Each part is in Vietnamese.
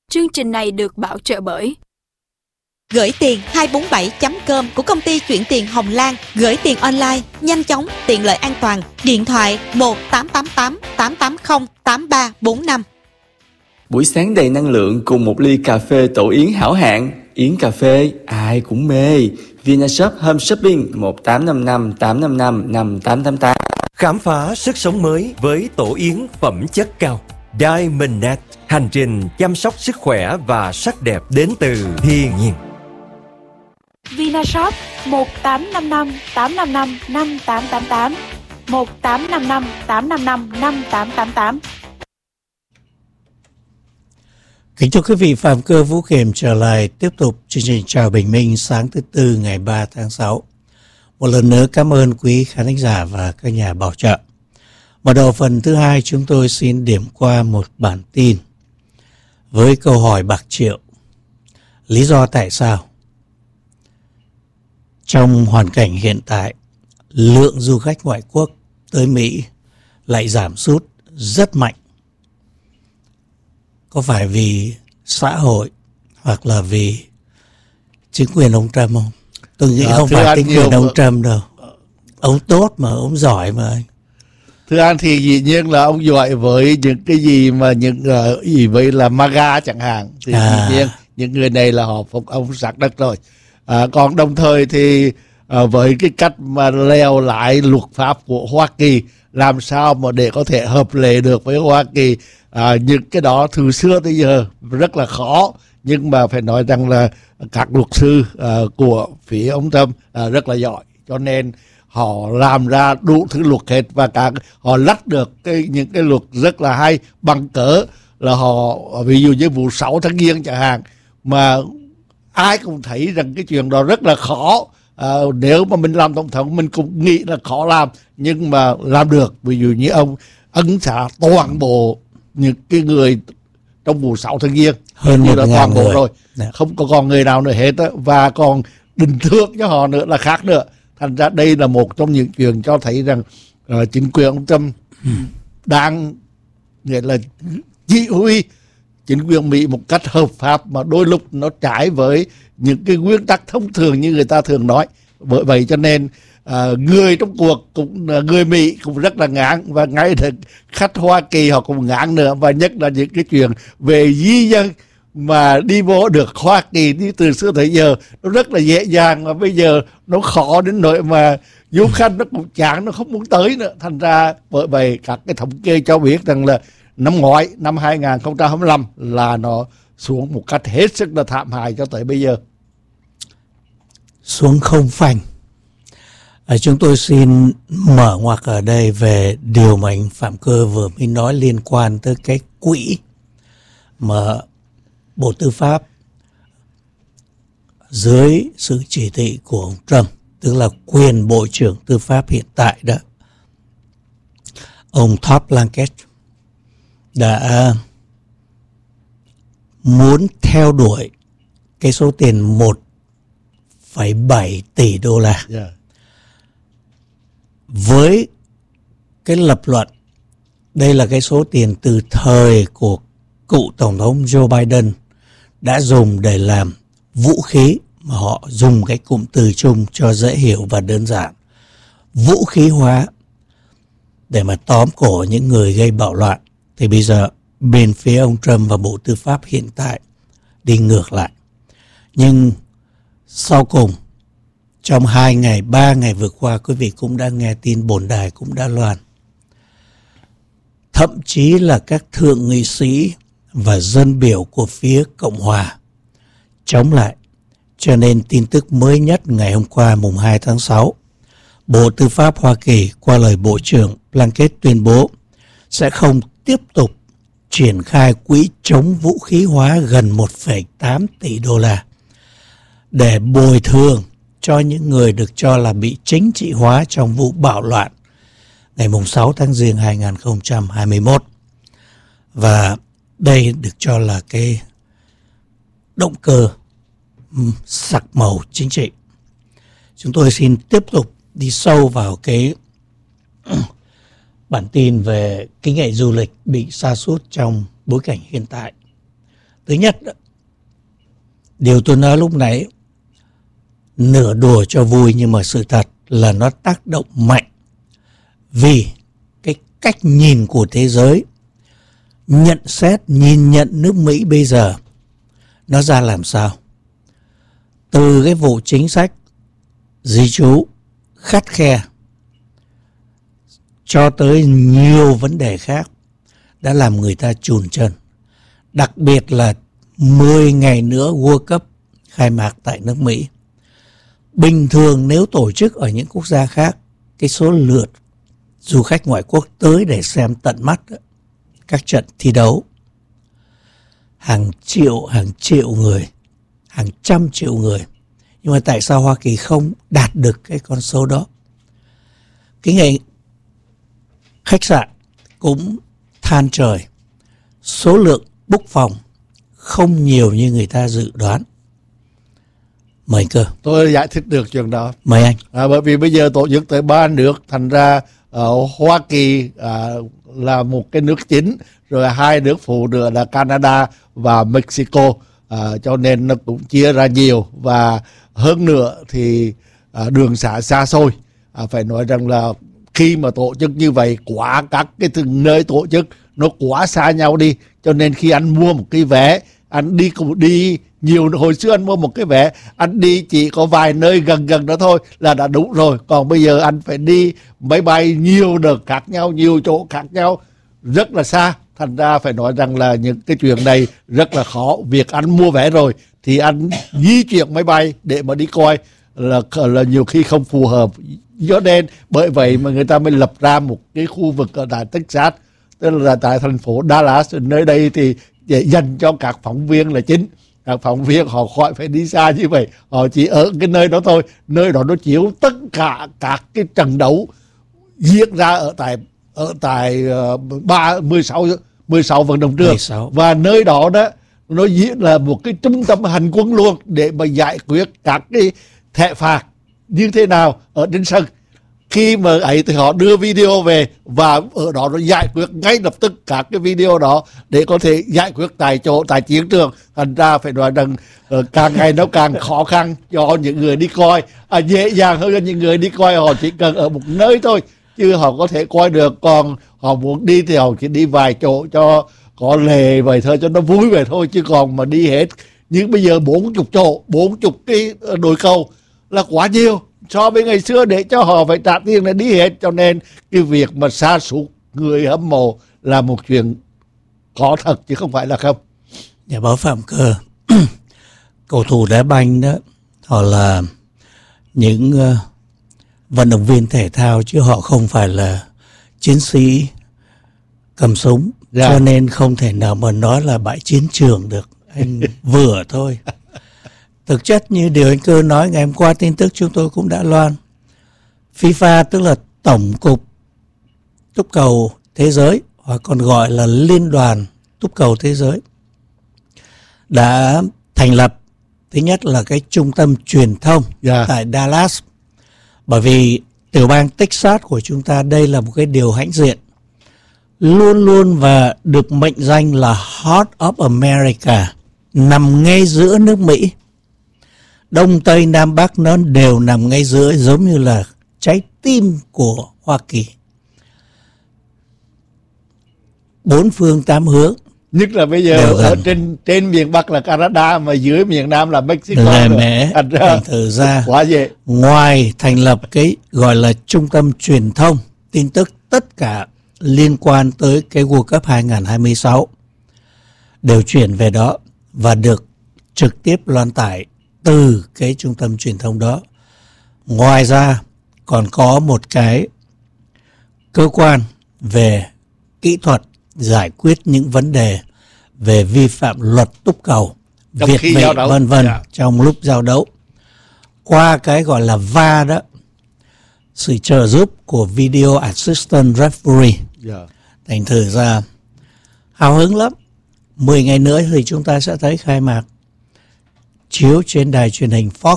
Chương trình này được bảo trợ bởi Gửi tiền 247.com của công ty chuyển tiền Hồng Lan. Gửi tiền online, nhanh chóng, tiện lợi, an toàn. Điện thoại 1-888-880-8345. Buổi sáng đầy năng lượng cùng một ly cà phê Tổ Yến hảo hạng. Yến cà phê ai cũng mê. Vinashop Home Shopping 1855-855-5888. Khám phá sức sống mới với Tổ Yến phẩm chất cao. Diamond Net, hành trình chăm sóc sức khỏe và sắc đẹp đến từ thiên nhiên. Vinashop 1855-855-5888, 1855-855-5888. Kính chào quý vị, Phạm Cơ Vũ Khiêm trở lại tiếp tục chương trình Chào Bình Minh sáng thứ Tư ngày 3 tháng 6. Một lần nữa cảm ơn quý khán thính giả và các nhà bảo trợ. Mở đầu phần thứ hai, chúng tôi xin điểm qua một bản tin với câu hỏi bạc triệu. Lý do tại sao trong hoàn cảnh hiện tại, lượng du khách ngoại quốc tới Mỹ lại giảm sút rất mạnh? Có phải vì xã hội hoặc là vì chính quyền ông Trump không? Tôi nghĩ không phải chính quyền ông Trump đâu. Ông tốt mà, ông giỏi mà. Thưa anh, thì dĩ nhiên là ông giỏi với những cái gì mà những gì vậy là MAGA chẳng hạn. Thì dĩ nhiên những người này là họ phục ông sạc đất rồi. Còn đồng thời thì với cái cách mà leo lại luật pháp của Hoa Kỳ, làm sao mà để có thể hợp lệ được với Hoa Kỳ, những cái đó từ xưa tới giờ rất là khó. Nhưng mà phải nói rằng là các luật sư của phía ông Trump rất là giỏi, cho nên họ làm ra đủ thứ luật hết, và họ lách được những cái luật rất là hay, bằng cớ là họ, ví dụ như vụ 6 tháng Giêng chẳng hạn, mà ai cũng thấy rằng cái chuyện đó rất là khó. Nếu mà mình làm tổng thống mình cũng nghĩ là khó làm, nhưng mà làm được. Ví dụ như ông ấn xá toàn bộ những cái người trong vụ 6 tháng Giêng, hơn như là toàn bộ người rồi, không có còn người nào nữa hết á, và còn định thưởng cho họ nữa là khác nữa. Thành ra đây là một trong những chuyện cho thấy rằng chính quyền ông Trump đang nghĩa là chỉ huy chính quyền Mỹ một cách hợp pháp, mà đôi lúc nó trái với những cái nguyên tắc thông thường như người ta thường nói. Bởi vậy cho nên người trong cuộc cũng, người Mỹ cũng rất là ngán, và ngay cả khách Hoa Kỳ họ cũng ngán nữa. Và nhất là những cái chuyện về di dân mà đi vô được Hoa Kỳ đi từ xưa tới giờ nó rất là dễ dàng, mà bây giờ nó khó đến nỗi mà du khách nó cũng chán, nó không muốn tới nữa. Thành ra bởi vậy các cái thống kê cho biết rằng là năm ngoái, năm 2025 là nó xuống một cách hết sức là thảm hại cho tới bây giờ. Xuống không phanh. Chúng tôi xin mở ngoặc ở đây về điều mà anh Phạm Cơ vừa mới nói liên quan tới cái quỹ mà Bộ Tư pháp dưới sự chỉ thị của ông Trump, tức là quyền Bộ trưởng Tư pháp hiện tại đó, ông Todd Blanket đã muốn theo đuổi cái số tiền 1,7 tỷ đô la. Với cái lập luận đây là cái số tiền từ thời của cựu Tổng thống Joe Biden đã dùng để làm vũ khí, mà họ dùng cái cụm từ chung cho dễ hiểu và đơn giản, vũ khí hóa, để mà tóm cổ những người gây bạo loạn. Thì bây giờ bên phía ông Trump và Bộ Tư pháp hiện tại đi ngược lại. Nhưng sau cùng, trong 2 ngày, 3 ngày vừa qua, quý vị cũng đã nghe tin, bổn đài cũng đã loan. Thậm chí là các thượng nghị sĩ và dân biểu của phía Cộng hòa chống lại. Cho nên tin tức mới nhất ngày hôm qua mùng 2 tháng 6, Bộ Tư pháp Hoa Kỳ qua lời Bộ trưởng Blanket tuyên bố sẽ không tiếp tục triển khai quỹ chống vũ khí hóa gần 1,8 tỷ đô la để bồi thường cho những người được cho là bị chính trị hóa trong vụ bạo loạn ngày 6 tháng Giêng 2021. Và đây được cho là cái động cơ sặc màu chính trị. Chúng tôi xin tiếp tục đi sâu vào cái bản tin về kỹ nghệ du lịch bị sa sút trong bối cảnh hiện tại. Thứ nhất, điều tôi nói lúc nãy nửa đùa cho vui, nhưng mà sự thật là nó tác động mạnh. Vì cái cách nhìn của thế giới, nhận xét, nhìn nhận nước Mỹ bây giờ nó ra làm sao. Từ cái vụ chính sách di trú khắt khe cho tới nhiều vấn đề khác đã làm người ta chùn chân. Đặc biệt là 10 ngày nữa World Cup khai mạc tại nước Mỹ. Bình thường nếu tổ chức ở những quốc gia khác, cái số lượt du khách ngoại quốc tới để xem tận mắt các trận thi đấu hàng triệu người, hàng trăm triệu người. Nhưng mà tại sao Hoa Kỳ không đạt được cái con số đó? Cái ngày khách sạn cũng than trời, số lượng book phòng không nhiều như người ta dự đoán. Mời Cơ. Tôi giải thích được chuyện đó. Mời anh. Bởi vì bây giờ tổ chức tới 3 nước, thành ra Hoa Kỳ là một cái nước chính, rồi 2 nước phụ nữa là Canada và Mexico, cho nên nó cũng chia ra nhiều. Và hơn nữa thì đường xá xa xôi, phải nói rằng là khi mà tổ chức như vậy, quá các cái nơi tổ chức nó quá xa nhau đi, cho nên khi anh mua một cái vé, anh đi nhiều. Hồi xưa anh mua một cái vé, anh đi chỉ có vài nơi gần đó thôi là đã đủ rồi. Còn bây giờ anh phải đi máy bay nhiều đợt khác nhau, nhiều chỗ khác nhau, rất là xa. Thành ra phải nói rằng là những cái chuyện này rất là khó. Việc anh mua vé rồi thì anh di chuyển máy bay để mà đi coi là nhiều khi không phù hợp. Do nên bởi vậy mà người ta mới lập ra một cái khu vực ở tại Texas, tức là tại thành phố Dallas. Nơi đây thì để dành cho các phóng viên là chính. Các phóng viên họ khỏi phải đi xa như vậy, họ chỉ ở cái nơi đó thôi. Nơi đó nó chiếu tất cả các cái trận đấu diễn ra ở tại 16 vận động trường. Và nơi đó nó diễn là một cái trung tâm hành quân luôn, để mà giải quyết các cái thẻ phạt như thế nào ở trên sân. Khi mà ấy thì họ đưa video về, và ở đó nó giải quyết ngay lập tức các cái video đó để có thể giải quyết tại chỗ, tại chiến trường. Thành ra phải nói rằng càng ngày nó càng khó khăn cho những người đi coi. Dễ dàng hơn cho những người đi coi, họ chỉ cần ở một nơi thôi chứ họ có thể coi được. Còn họ muốn đi thì họ chỉ đi vài chỗ cho có lề vậy thôi, cho nó vui vậy thôi. Chứ còn mà đi hết, nhưng bây giờ 40 chỗ, 40 cái đồi cầu là quá nhiều so với ngày xưa, để cho họ phải trả tiền để đi hết. Cho nên cái việc mà sa sút người hâm mộ là một chuyện có thật chứ không phải là không. Nhà báo Phạm Cơ, cầu thủ đá banh đó, họ là những vận động viên thể thao chứ họ không phải là chiến sĩ cầm súng. Cho nên không thể nào mà nói là bãi chiến trường được. Anh vừa thôi. Thực chất như điều anh Cơ nói, ngày hôm qua tin tức chúng tôi cũng đã loan. FIFA, tức là Tổng cục Túc cầu Thế giới, hoặc còn gọi là Liên đoàn Túc cầu Thế giới, đã thành lập thứ nhất là cái trung tâm truyền thông tại Dallas. Bởi vì tiểu bang Texas của chúng ta đây là một cái điều hãnh diện, luôn luôn và được mệnh danh là Heart of America, nằm ngay giữa nước Mỹ. Đông, Tây, Nam, Bắc nó đều nằm ngay giữa, giống như là trái tim của Hoa Kỳ. 4 phương 8 hướng. Nhất là bây giờ ở trên miền Bắc là Canada, mà dưới miền Nam là Mexico. Lè mẽ. Thành thử ra quá dễ. Ngoài thành lập cái gọi là trung tâm truyền thông tin tức, tất cả liên quan tới cái World Cup 2026 đều chuyển về đó và được trực tiếp loan tải từ cái trung tâm truyền thông đó. Ngoài ra còn có một cái cơ quan về kỹ thuật giải quyết những vấn đề về vi phạm luật túc cầu, việt vị vân vân trong lúc giao đấu. Qua cái gọi là VAR đó, sự trợ giúp của Video Assistant Referee. Thành thử ra hào hứng lắm. 10 ngày nữa thì chúng ta sẽ thấy khai mạc chiếu trên đài truyền hình Fox.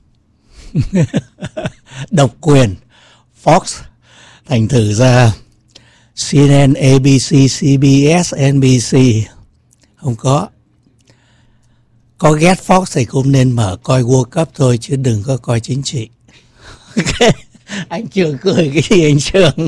Độc quyền Fox. Thành thử ra CNN, ABC, CBS, NBC không có. có ghét Fox thì cũng nên mở coi World Cup thôi, chứ đừng có coi chính trị. Anh Trường cười cái gì anh Trường?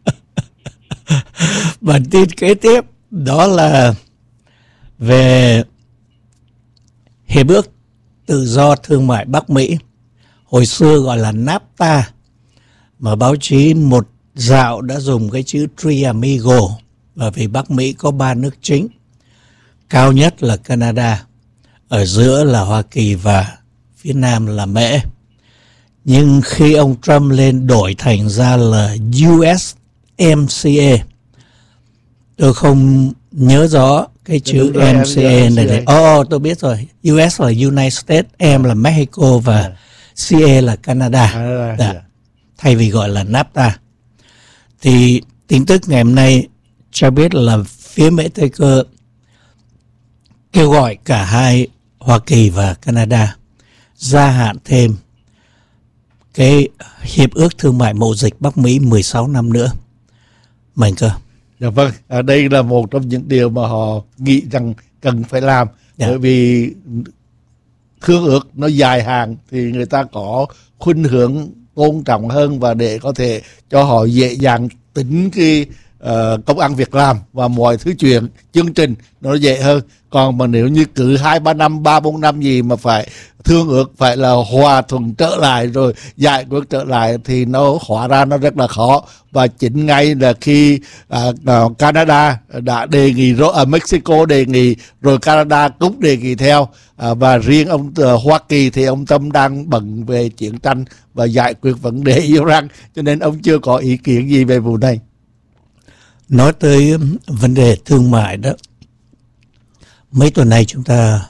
Bản tin kế tiếp đó là về Hiệp ước Tự do Thương mại Bắc Mỹ, hồi xưa gọi là NAFTA, mà báo chí một dạo đã dùng cái chữ Tri Amigo, bởi vì Bắc Mỹ có 3 nước chính, cao nhất là Canada, ở giữa là Hoa Kỳ và phía nam là Mễ. Nhưng khi ông Trump lên đổi thành ra là USMCA, tôi không nhớ rõ cái chữ MCA này. Tôi biết rồi. US là United States, M là Mexico và CA là Canada. Thay vì gọi là NAFTA. Thì tin tức ngày hôm nay cho biết là phía Mỹ Tây Cơ kêu gọi cả hai Hoa Kỳ và Canada gia hạn thêm cái Hiệp ước Thương mại Mậu dịch Bắc Mỹ 16 năm nữa. Mạnh Cơ. Dạ vâng, đây là một trong những điều mà họ nghĩ rằng cần phải làm. Bởi vì thương ước nó dài hạn thì người ta có khuynh hướng tôn trọng hơn, và để có thể cho họ dễ dàng tính cái công ăn việc làm và mọi thứ chuyện chương trình nó dễ hơn. Còn mà nếu như cứ 2-3 năm 3-4 năm gì mà phải thương ước phải là hòa thuận trở lại rồi giải quyết trở lại thì nó hóa ra nó rất là khó. Và chính ngay là khi Canada đã đề nghị rồi, Mexico đề nghị rồi Canada cũng đề nghị theo, và riêng ông Hoa Kỳ thì ông Trump đang bận về chiến tranh và giải quyết vấn đề Iran, cho nên ông chưa có ý kiến gì về vụ này. Nói tới vấn đề thương mại đó, mấy tuần này chúng ta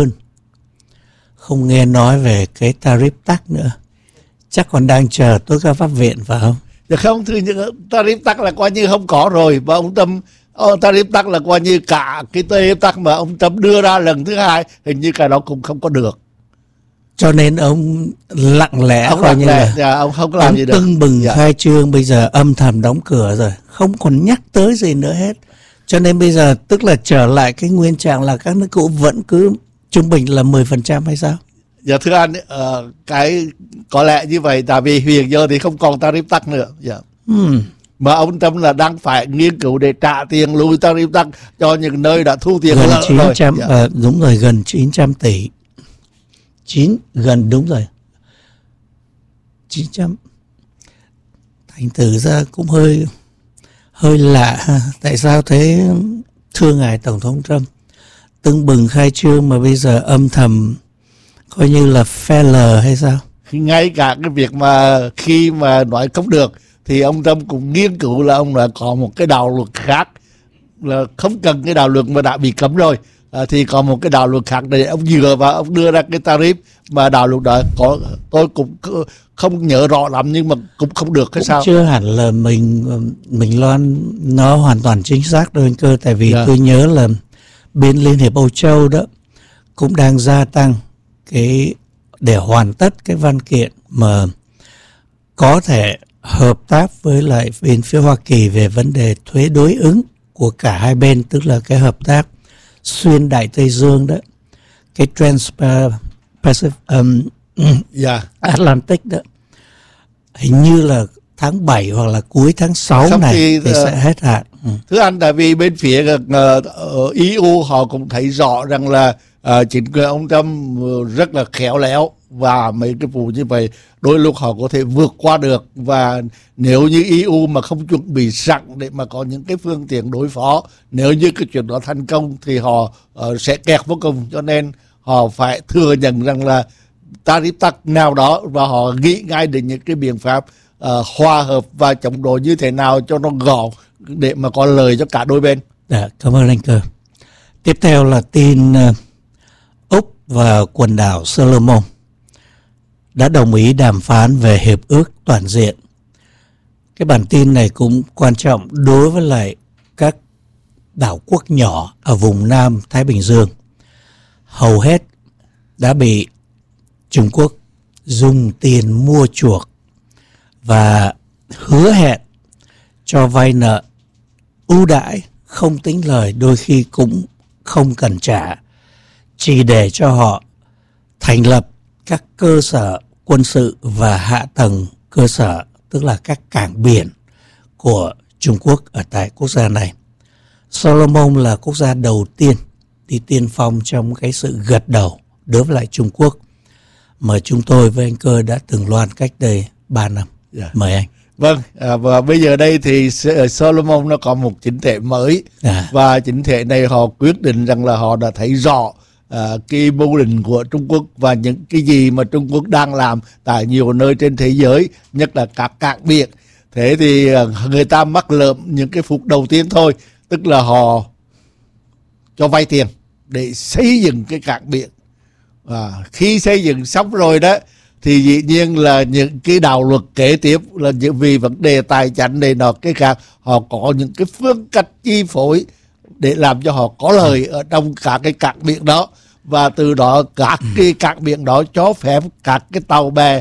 không nghe nói về cái tarif tax nữa. Chắc còn đang chờ tối cao pháp viện phải không? Dạ không, thưa những tarif tax là coi như không có rồi. Và ông Trump tarif tax là coi như cả cái tarif tax mà ông Trump đưa ra lần thứ hai, hình như cái đó cũng không có được. Cho nên ông lặng lẽ, ông coi như là ông không làm gì được. Tưng bừng khai trương, bây giờ âm thầm đóng cửa rồi, không còn nhắc tới gì nữa hết. Cho nên bây giờ tức là trở lại cái nguyên trạng là các nước cũ vẫn cứ trung bình là 10% hay sao? Dạ thưa anh, cái có lẽ như vậy, tại vì hiện giờ thì không còn tarif tax nữa. Dạ. Mà ông Trump là đang phải nghiên cứu để trả tiền lùi tarif tax cho những nơi đã thu tiền gần lợ 900, rồi. Dạ. Đúng rồi, gần 900 tỷ. Đúng rồi. 900. Thành thử ra cũng hơi lạ ha. Tại sao thế thưa ngài Tổng thống Trump? Tưng bừng khai trương mà bây giờ âm thầm coi như là phe lờ hay sao? Ngay cả cái việc mà khi mà nói không được thì ông Trump cũng nghiên cứu là ông là có một cái đạo luật khác, là không cần cái đạo luật mà đã bị cấm rồi, thì có một cái đạo luật khác để ông dựa và ông đưa ra cái tarif mà đạo luật đó có, tôi cũng không nhớ rõ lắm nhưng mà cũng không được hay cũng sao? Chưa hẳn là mình loan nó hoàn toàn chính xác đâu anh Cơ, tại vì tôi nhớ là bên Liên hiệp Âu Châu đó cũng đang gia tăng cái để hoàn tất cái văn kiện mà có thể hợp tác với lại bên phía Hoa Kỳ về vấn đề thuế đối ứng của cả hai bên, tức là cái hợp tác xuyên Đại Tây Dương đó, cái Atlantic đó, hình như là tháng 7 hoặc là cuối tháng 6 này thì sẽ hết hạn. Thưa anh, tại vì bên phía EU họ cũng thấy rõ rằng là chính quyền ông Trump rất là khéo léo, và mấy cái vụ như vậy đôi lúc họ có thể vượt qua được, và nếu như EU mà không chuẩn bị sẵn để mà có những cái phương tiện đối phó, nếu như cái chuyện đó thành công thì họ sẽ kẹt vô cùng, cho nên họ phải thừa nhận rằng là tarif tax nào đó, và họ nghĩ ngay đến những cái biện pháp hòa hợp và chống đối như thế nào cho nó gọn để mà có lợi cho cả đôi bên. Cảm ơn anh Cơ. Tiếp theo là tin Úc và quần đảo Solomon đã đồng ý đàm phán về hiệp ước toàn diện. Cái bản tin này cũng quan trọng đối với lại các đảo quốc nhỏ ở vùng Nam Thái Bình Dương. Hầu hết đã bị Trung Quốc dùng tiền mua chuộc và hứa hẹn cho vay nợ ưu đãi không tính lời, đôi khi cũng không cần trả chỉ để cho họ thành lập các cơ sở quân sự và hạ tầng cơ sở, tức là các cảng biển của Trung Quốc ở tại quốc gia này. Solomon là quốc gia đầu tiên đi tiên phong trong cái sự gật đầu đối với lại Trung Quốc mà chúng tôi với anh Cơ đã từng loan cách đây 3 năm. Mời anh. Vâng, và bây giờ đây thì Solomon nó có một chính thể mới, và chính thể này họ quyết định rằng là họ đã thấy rõ cái mưu định của Trung Quốc và những cái gì mà Trung Quốc đang làm tại nhiều nơi trên thế giới, nhất là các cảng biển. Thế thì người ta mắc lợm những cái phút đầu tiên thôi, tức là họ cho vay tiền để xây dựng cái cảng biển. Khi xây dựng xong rồi đó thì dĩ nhiên là những cái đạo luật kế tiếp là vì vấn đề tài chính này nọ cái khác, họ có những cái phương cách chi phối để làm cho họ có lời ở trong cả cái cảng biển đó, và từ đó các cái cảng biển đó cho phép các cái tàu bè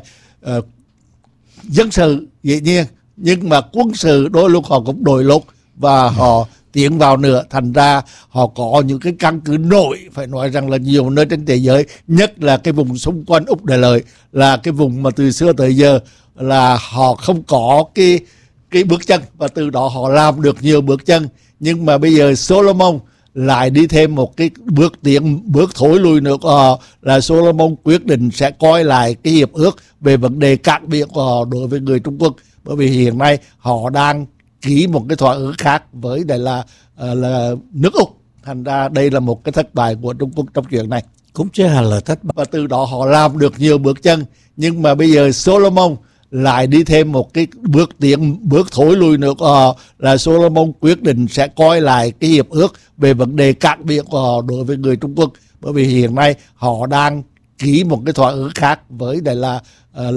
dân sự dĩ nhiên, nhưng mà quân sự đôi lúc họ cũng đổi lúc và họ tiến vào nữa, thành ra họ có những cái căn cứ nổi, phải nói rằng là nhiều nơi trên thế giới, nhất là cái vùng xung quanh Úc Đại Lợi, là cái vùng mà từ xưa tới giờ là họ không có cái bước chân, và từ đó họ làm được nhiều bước chân. Nhưng mà bây giờ Solomon lại đi thêm một cái bước thối lui nữa của họ, là Solomon quyết định sẽ coi lại cái hiệp ước về vấn đề cảng biển của họ đối với người Trung Quốc, bởi vì hiện nay họ đang ký một cái thỏa ước khác với đây là nước Úc. Thành ra đây là một cái thất bại của Trung Quốc trong chuyện này, cũng chưa hẳn là thất bại, và từ đó họ làm được nhiều bước chân. Nhưng mà bây giờ Solomon lại đi thêm một cái bước thối lui nữa của họ, là Solomon quyết định sẽ coi lại cái hiệp ước về vấn đề cảng biển của họ đối với người Trung Quốc, bởi vì hiện nay họ đang ký một cái thỏa ước khác với đây là